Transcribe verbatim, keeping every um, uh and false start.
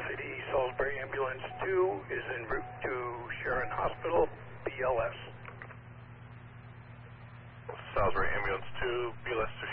City, Salisbury Ambulance two is en route to Sharon Hospital, B L S. Salisbury Ambulance two, B L S to